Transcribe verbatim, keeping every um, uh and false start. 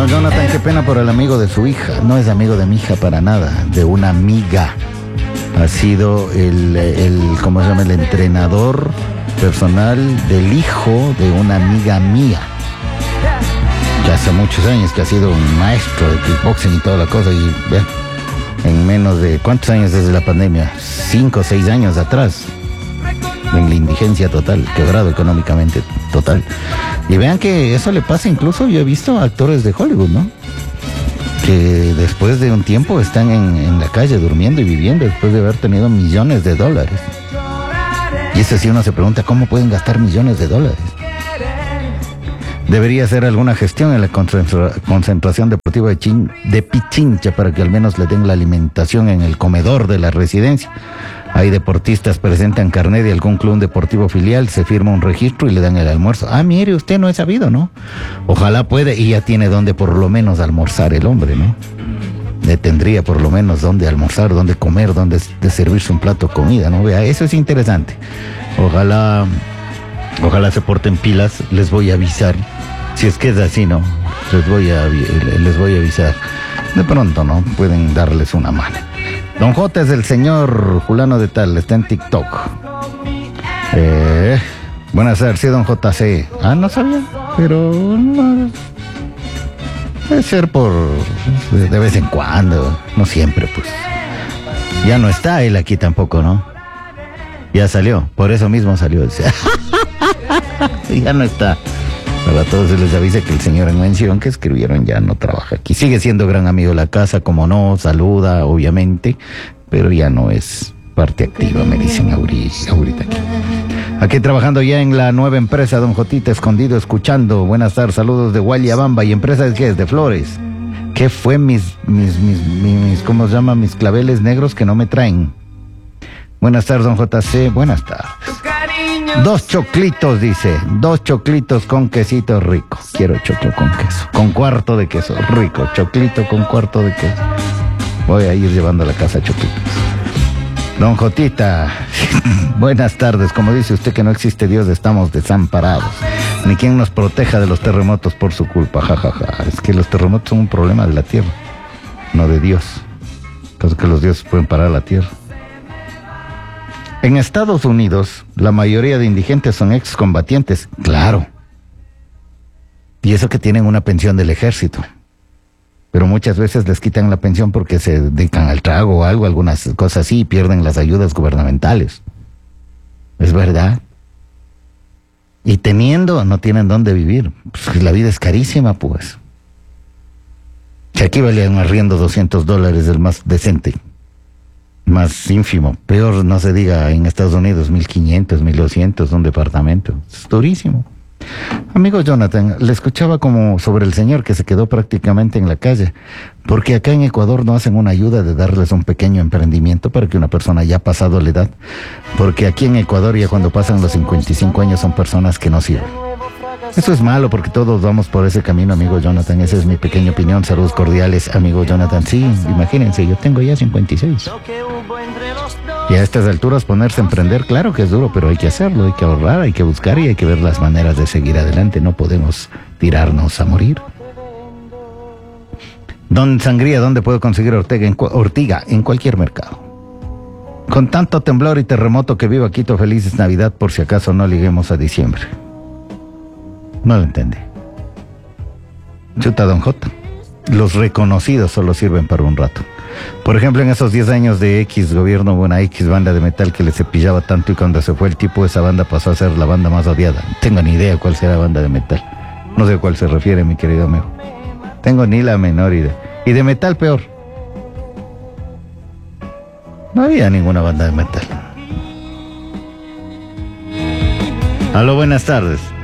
Don Jonathan, qué pena por el amigo de su hija. No es amigo de mi hija para nada, de una amiga. Ha sido el, el ¿cómo se llama? El entrenador personal del hijo de una amiga mía. Ya hace muchos años que ha sido un maestro de kickboxing y toda la cosa. Y vean, en menos de, ¿cuántos años desde la pandemia? Cinco o seis años atrás. En la indigencia total, quebrado económicamente total. Y vean que eso le pasa incluso, yo he visto a actores de Hollywood, ¿no? Que después de un tiempo están en, en la calle durmiendo y viviendo después de haber tenido millones de dólares. Y eso sí, uno se pregunta, ¿cómo pueden gastar millones de dólares? Debería hacer alguna gestión en la concentra- concentración deportiva de, Chin- de Pichincha para que al menos le den la alimentación en el comedor de la residencia. Hay deportistas, presentan carnet de algún club deportivo filial, se firma un registro y le dan el almuerzo. Ah, mire, usted no es sabido, ¿no? Ojalá puede, y ya tiene donde por lo menos almorzar el hombre, ¿no? Le tendría por lo menos donde almorzar, donde comer, donde de servirse un plato de comida, ¿no? Vea, eso es interesante. Ojalá, ojalá se porten pilas, les voy a avisar. Si es que es así, ¿no? Les voy a, les voy a avisar. De pronto, ¿no? Pueden darles una mano. Don J es el señor fulano de tal, está en TikTok. Eh, buenas tardes, sí, don J C. Ah, no sabía, pero no, debe ser por de vez en cuando, no siempre, pues. Ya no está él aquí tampoco, ¿no? Ya salió, por eso mismo salió. Ya no está. Para todos se les avisa que el señor en mención que escribieron ya no trabaja aquí. Sigue siendo gran amigo de la casa, como no, saluda, obviamente, pero ya no es parte activa, me dicen ahorita, ahorita aquí. Aquí trabajando ya en la nueva empresa, don Jotita, escondido, escuchando. Buenas tardes, saludos de Guayabamba. ¿Y empresa de qué es? De Flores. ¿Qué fue mis, mis, mis, mis, mis, ¿cómo se llama? Mis claveles negros que no me traen. Buenas tardes, don J C, buenas tardes. Dos choclitos, dice. Dos choclitos con quesito rico. Quiero choclo con queso. Con cuarto de queso. Rico. Choclito con cuarto de queso. Voy a ir llevando a la casa choclitos. Don Jotita. Buenas tardes. Como dice usted que no existe Dios, estamos desamparados. Ni quien nos proteja de los terremotos por su culpa. Ja, ja, ja. Es que los terremotos son un problema de la tierra, no de Dios. Cosa que los dioses pueden parar la tierra. En Estados Unidos, la mayoría de indigentes son excombatientes, claro. Y eso que tienen una pensión del ejército. Pero muchas veces les quitan la pensión porque se dedican al trago o algo, algunas cosas así, y pierden las ayudas gubernamentales. Es verdad. Y teniendo, no tienen dónde vivir. Pues la vida es carísima, pues. Si aquí valía un arriendo doscientos dólares, el más decente. Más ínfimo, peor no se diga en Estados Unidos, mil quinientos, mil doscientos, un departamento, es durísimo. Amigo Jonathan, le escuchaba como sobre el señor que se quedó prácticamente en la calle, porque acá en Ecuador no hacen una ayuda de darles un pequeño emprendimiento para que una persona ya ha pasado la edad, porque aquí en Ecuador ya cuando pasan los cincuenta y cinco años son personas que no sirven. Eso es malo porque todos vamos por ese camino, amigo Jonathan. Esa es mi pequeña opinión. Saludos cordiales, amigo Jonathan. Sí, imagínense, yo tengo ya cincuenta y seis. Y a estas alturas ponerse a emprender, claro que es duro, pero hay que hacerlo, hay que ahorrar, hay que buscar y hay que ver las maneras de seguir adelante. No podemos tirarnos a morir. Don Sangría, ¿dónde puedo conseguir Ortega en, Ortiga? En cualquier mercado. Con tanto temblor y terremoto que viva Quito, felices Navidad, por si acaso no liguemos a diciembre. No lo entendí. Chuta, don J. Los reconocidos solo sirven para un rato. Por ejemplo, en esos diez años de X gobierno, hubo una X banda de metal que le cepillaba tanto y cuando se fue el tipo, esa banda pasó a ser la banda más odiada. No tengo ni idea cuál será la banda de metal. No sé a cuál se refiere, mi querido amigo. Tengo ni la menor idea. Y de metal peor. No había ninguna banda de metal. Aló, buenas tardes.